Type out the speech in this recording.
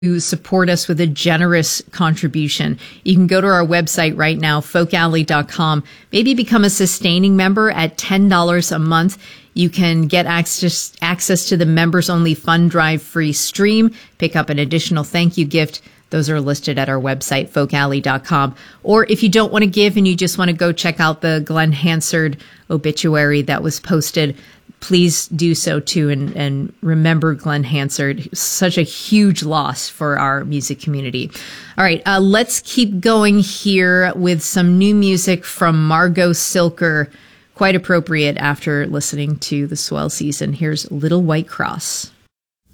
support us with a generous contribution. You can go to our website right now, folkalley.com. Maybe become a sustaining member at $10 a month. You can get access to the members only fund drive free stream, pick up an additional thank you gift. Those are listed at our website, folkalley.com. Or if you don't want to give and you just want to go check out the Glenn Hansard obituary that was posted, please do so too. And remember Glenn Hansard, such a huge loss for our music community. All right, let's keep going here with some new music from Margot Silker. Quite appropriate after listening to the Swell season. Here's Little White Cross.